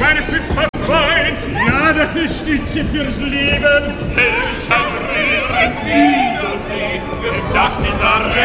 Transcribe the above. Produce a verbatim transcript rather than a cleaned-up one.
meine Stütze Freund. Ja, deine Stütze fürs Leben. Welch ein Wiedersehen, das in der